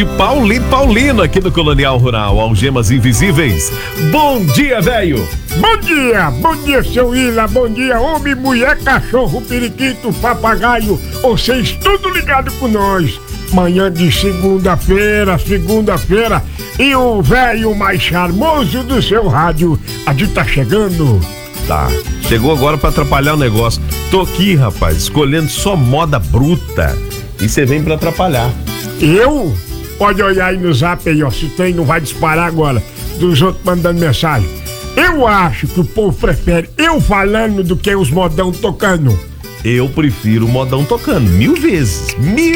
Paulino aqui no Colonial Rural, Algemas Invisíveis. Bom dia, velho! Bom dia, seu Ila, bom dia, homem, mulher, cachorro, periquito, papagaio, vocês tudo ligado com nós. Manhã de segunda-feira, e o velho mais charmoso do seu rádio, a gente tá chegando. Tá, chegou agora pra atrapalhar o negócio. Tô aqui, rapaz, escolhendo só moda bruta. E você vem pra atrapalhar. Eu? Pode olhar aí no zap aí, ó, se tem, não vai disparar agora, dos outros mandando mensagem. Eu acho que o povo prefere eu falando do que os modão tocando. Eu prefiro o modão tocando, 1000 vezes.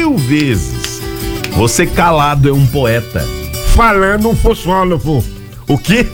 Você calado é um poeta. Falando um fosfólogo. O quê?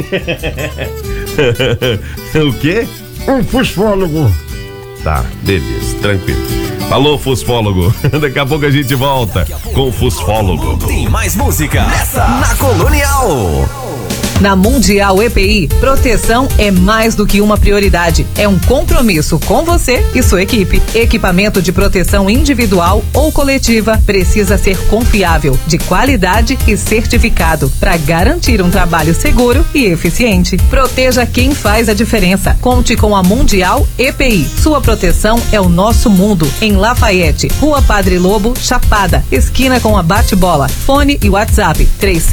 O quê? Um fosfólogo. Tá, beleza, tranquilo. Falou, fosfólogo. Daqui a pouco a gente volta com o fosfólogo. Tem mais música na Colonial. Na Mundial EPI, proteção é mais do que uma prioridade. É um compromisso com você e sua equipe. Equipamento de proteção individual ou coletiva precisa ser confiável, de qualidade e certificado para garantir um trabalho seguro e eficiente. Proteja quem faz a diferença. Conte com a Mundial EPI. Sua proteção é o nosso mundo. Em Lafayette, Rua Padre Lobo, Chapada, esquina com a Bate-Bola. Fone e WhatsApp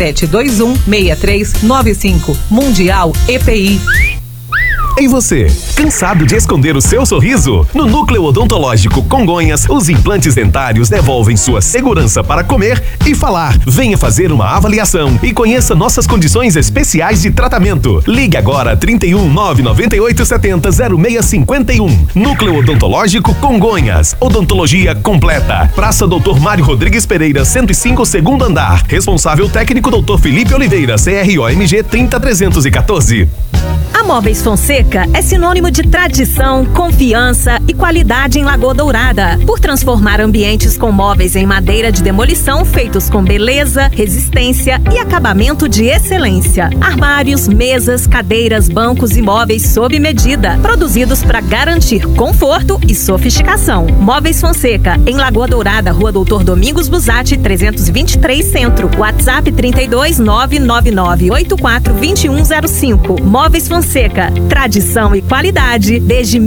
3721-6395. Mundial EPI. E você, cansado de esconder o seu sorriso? No Núcleo Odontológico Congonhas, os implantes dentários devolvem sua segurança para comer e falar. Venha fazer uma avaliação e conheça nossas condições especiais de tratamento. Ligue agora 31 998 70 0651. Núcleo Odontológico Congonhas. Odontologia completa. Praça Dr. Mário Rodrigues Pereira, 105, segundo andar. Responsável técnico Dr. Felipe Oliveira, CROMG 30314. A Móveis Fonseca é sinônimo de tradição, confiança e qualidade em Lagoa Dourada. Por transformar ambientes com móveis em madeira de demolição feitos com beleza, resistência e acabamento de excelência. Armários, mesas, cadeiras, bancos e móveis sob medida, produzidos para garantir conforto e sofisticação. Móveis Fonseca, em Lagoa Dourada, Rua Doutor Domingos Busatti, 323 Centro. WhatsApp 32 999 84 2105. Móveis Fonseca, tradição e qualidade desde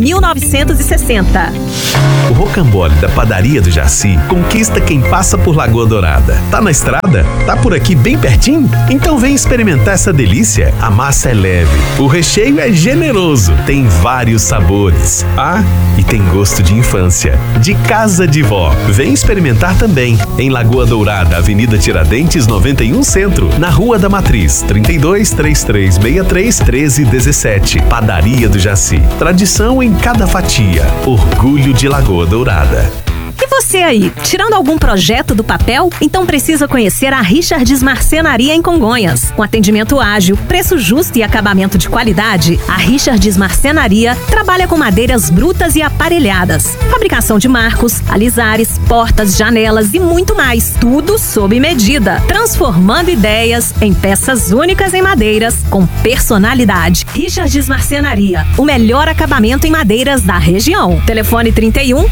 1960. O rocambole da Padaria do Jaci conquista quem passa por Lagoa Dourada. Tá na estrada? Tá por aqui bem pertinho? Então vem experimentar essa delícia. A massa é leve, o recheio é generoso, tem vários sabores. Ah, e tem gosto de infância, de casa de vó. Vem experimentar também. Em Lagoa Dourada, Avenida Tiradentes 91 Centro, na Rua da Matriz, 32 3363 1317. Padaria do Jaci. Tradição em cada fatia. Orgulho de Lagoa Dourada. E você aí, tirando algum projeto do papel? Então precisa conhecer a Richards Marcenaria em Congonhas. Com atendimento ágil, preço justo e acabamento de qualidade, a Richards Marcenaria trabalha com madeiras brutas e aparelhadas. Fabricação de marcos, alisares, portas, janelas e muito mais. Tudo sob medida. Transformando ideias em peças únicas em madeiras com personalidade. Richards Marcenaria, o melhor acabamento em madeiras da região. Telefone 31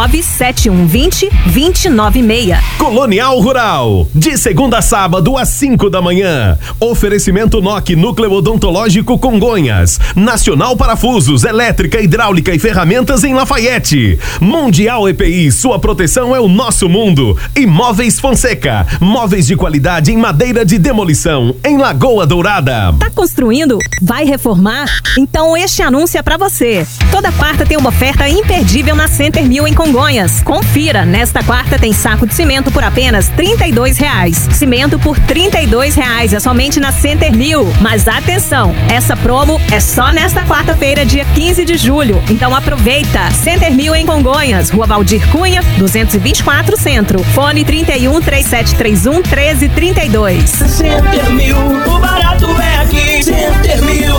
971 20 296. Colonial Rural, de segunda a sábado às 5 da manhã. Oferecimento NOC, Núcleo Odontológico Congonhas. Nacional Parafusos, Elétrica, Hidráulica e Ferramentas em Lafayette. Mundial EPI, sua proteção é o nosso mundo. E Móveis Fonseca, móveis de qualidade em madeira de demolição em Lagoa Dourada. Tá construindo? Vai reformar? Então este anúncio é pra você. Toda quarta tem uma oferta imperdível na Center Mill em Congonhas. Confira, nesta quarta tem saco de cimento por apenas R$32. Cimento por R$32 é somente na Center Mill. Mas atenção, essa promo é só nesta quarta-feira, dia 15 de julho. Então aproveita. Center Mill em Congonhas, Rua Valdir Cunha, 224 Centro. Fone 31 3731 1332. Center Mill, o barato é aqui. Center Mill.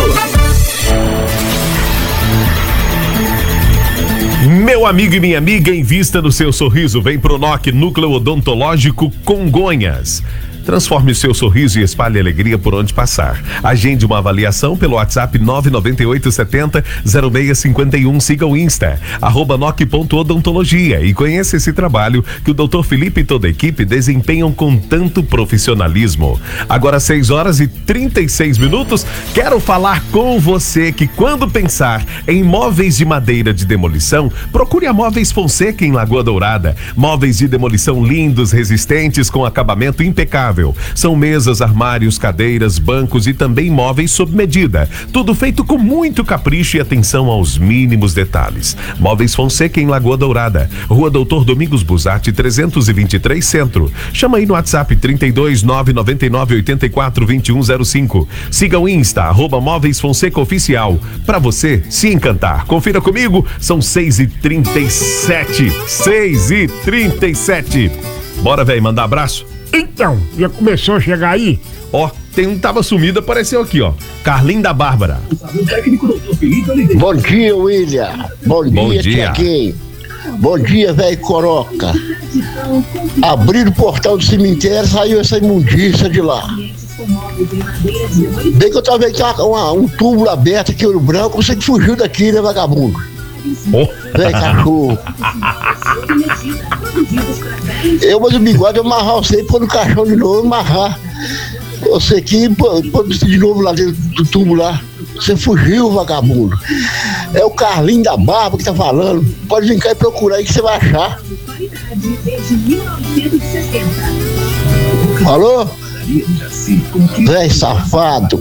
Meu amigo e minha amiga, invista no seu sorriso. Vem pro NOC, Núcleo Odontológico Congonhas. Transforme o seu sorriso e espalhe alegria por onde passar. Agende uma avaliação pelo WhatsApp 99870-0651. Siga o Insta, @noc.odontologia, e conheça esse trabalho que o Dr. Felipe e toda a equipe desempenham com tanto profissionalismo. Agora 6h36. Quero falar com você que, quando pensar em móveis de madeira de demolição, procure a Móveis Fonseca em Lagoa Dourada. Móveis de demolição lindos, resistentes, com acabamento impecável. São mesas, armários, cadeiras, bancos e também móveis sob medida. Tudo feito com muito capricho e atenção aos mínimos detalhes. Móveis Fonseca em Lagoa Dourada, Rua Doutor Domingos Busatti, 323 Centro. Chama aí no WhatsApp 32999842105. Siga o Insta, @Móveis Fonseca Oficial, para você se encantar. Confira comigo, são 6h37. 6h37. Bora, velho, mandar abraço? Então, já começou a chegar aí? Ó, tem um que tava sumido, apareceu aqui, ó. Carlinho da Bárbara. Bom dia, William. Bom dia, Tiaguinho. Bom dia, velho Coroca. Abriram o portão do cemitério, saiu essa imundícia de lá. Bem que eu tava vendo que um tubo aberto aqui no branco, você que fugiu daqui, né, vagabundo? Velho cachorro. Mas o bigode eu amarrar você e pôr no caixão de novo, amarrar. Você aqui, pôr de novo lá dentro do tubo lá. Você fugiu, vagabundo. É o Carlinho da Barba que tá falando. Pode vir cá e procurar aí que você vai achar. Alô? Véi safado.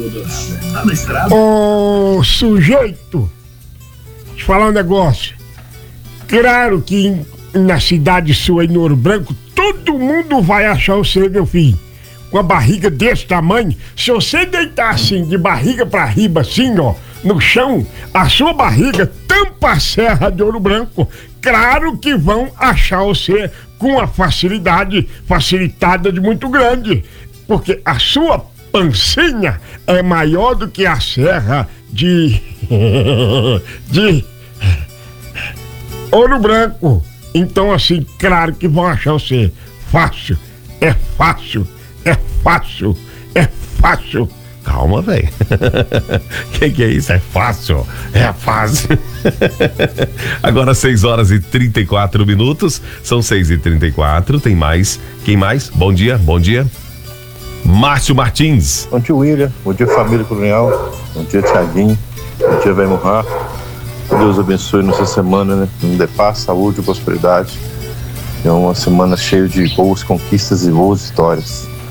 Ô, sujeito, deixa eu falar um negócio. Claro que na cidade sua, em Ouro Branco, todo mundo vai achar você, meu filho. Com a barriga desse tamanho, se você deitar assim, de barriga pra riba, assim, ó, no chão, a sua barriga tampa a Serra de Ouro Branco. Claro que vão achar você com uma facilitada de muito grande. Porque a sua pancinha é maior do que a serra de Ouro Branco. Então, assim, claro que vão achar você fácil. É fácil. Calma, velho. Que é isso? É fácil. Agora 6h34. São 6h34. Tem mais. Quem mais? Bom dia. Márcio Martins. Bom dia, William. Bom dia, família colonial. Bom dia, Tiaguinho. Bom dia, velho Murrar. Deus abençoe nossa semana, né? Nos dê paz, saúde e prosperidade. É uma semana cheia de boas conquistas e boas histórias.